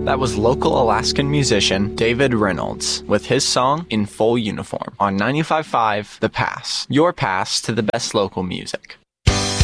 That was local Alaskan musician David Reynolds with his song In Full Uniform on 95.5 The Pass, your pass to the best local music.